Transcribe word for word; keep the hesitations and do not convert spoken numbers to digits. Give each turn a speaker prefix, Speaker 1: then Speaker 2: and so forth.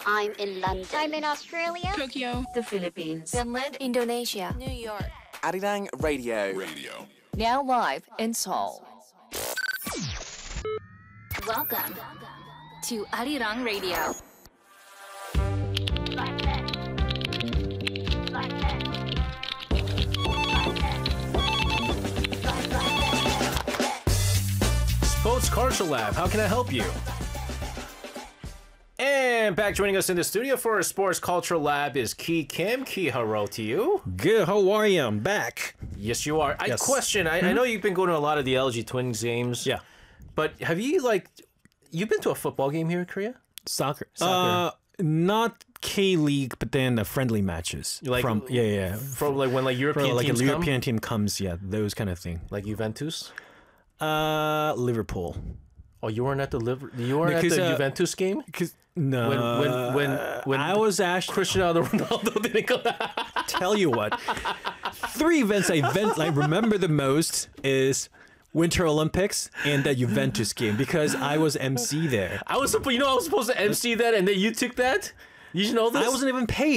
Speaker 1: I'm in London.
Speaker 2: I'm in Australia.
Speaker 3: Tokyo.
Speaker 4: The Philippines.
Speaker 5: Finland.
Speaker 6: Indonesia.
Speaker 5: New York.
Speaker 7: Arirang Radio.
Speaker 3: Radio.
Speaker 4: Now live in Seoul.
Speaker 2: Welcome to Arirang Radio.
Speaker 8: Sports Culture Lab, how can I help you? And back joining us in the studio for our Sports Culture Lab is Ki Kim. Ki, hello to you.
Speaker 9: Good, how are you? I'm back.
Speaker 8: Yes, you are. I
Speaker 9: Yes.
Speaker 8: question, I, I know you've been going to a lot of the L G Twins games.
Speaker 9: Yeah.
Speaker 8: But have you, like, you've been to a football game here in Korea?
Speaker 9: Soccer.
Speaker 8: Soccer.
Speaker 9: Uh, not K-League, but then the friendly matches.
Speaker 8: You like-
Speaker 9: from yeah, yeah.
Speaker 8: From, like, when, like,
Speaker 9: For,
Speaker 8: European
Speaker 9: like
Speaker 8: teams
Speaker 9: a
Speaker 8: come?
Speaker 9: European team comes, yeah, those kind of thing.
Speaker 8: Like Juventus?
Speaker 9: Uh, Liverpool.
Speaker 8: Oh, you weren't at the Liver- you weren't
Speaker 9: Because,
Speaker 8: at the
Speaker 9: uh,
Speaker 8: Juventus game?
Speaker 9: Because no,
Speaker 8: When when when when
Speaker 9: I was actually
Speaker 8: Cristiano Ronaldo didn't go.
Speaker 9: tell you what, three events I event I remember the most is Winter Olympics and the Juventus game because I was M C there.
Speaker 8: I was supposed, you know, I was supposed to M C that, and then you took that. You know this.
Speaker 9: I wasn't even paid.